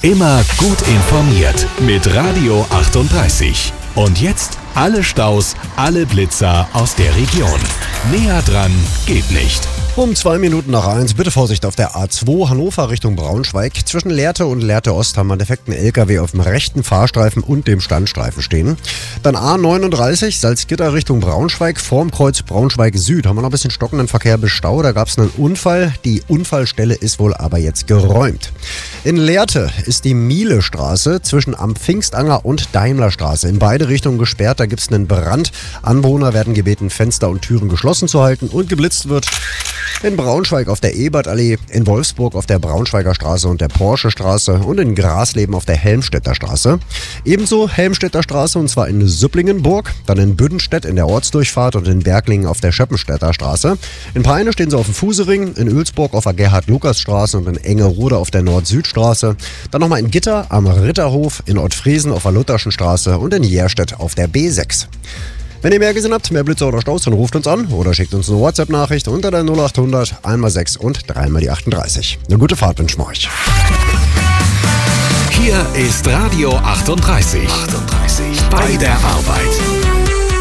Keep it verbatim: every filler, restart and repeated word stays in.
Immer gut informiert mit Radio achtunddreißig. Und jetzt alle Staus, alle Blitzer aus der Region. Näher dran geht nicht. Um zwei Minuten nach eins, bitte Vorsicht auf der A zwei Hannover Richtung Braunschweig. Zwischen Lehrte und Lehrte Ost haben wir einen defekten L K W auf dem rechten Fahrstreifen und dem Standstreifen stehen. Dann A neununddreißig, Salzgitter Richtung Braunschweig. Vorm Kreuz Braunschweig Süd haben wir noch ein bisschen stockenden Verkehr bis Stau. Da gab es einen Unfall. Die Unfallstelle ist wohl aber jetzt geräumt. In Lehrte ist die Mielestraße zwischen Am Pfingstanger und Daimlerstraße in beide Richtungen gesperrt. Da gibt es einen Brand. Anwohner werden gebeten, Fenster und Türen geschlossen zu halten, und geblitzt wird in Braunschweig auf der Ebertallee, in Wolfsburg auf der Braunschweiger Straße und der Porsche Straße und in Grasleben auf der Helmstedter Straße. Ebenso Helmstedter Straße, und zwar in Süpplingenburg, dann in Büdenstedt in der Ortsdurchfahrt und in Berglingen auf der Schöppenstädter Straße. In Peine stehen sie auf dem Fusering, in Oelsburg auf der Gerhard-Lukas-Straße und in Engerode auf der Nord-Süd-Straße. Dann nochmal in Gitter am Ritterhof, in Ottfriesen auf der Lutherschen Straße und in Järstedt auf der B sechs. Wenn ihr mehr gesehen habt, mehr Blitzer oder Staus, dann ruft uns an oder schickt uns eine WhatsApp-Nachricht unter der null acht hundert einmal sechs und dreimal die achtunddreißig. Eine gute Fahrt wünschen wir euch. Hier ist Radio achtunddreißig. achtunddreißig bei der Arbeit.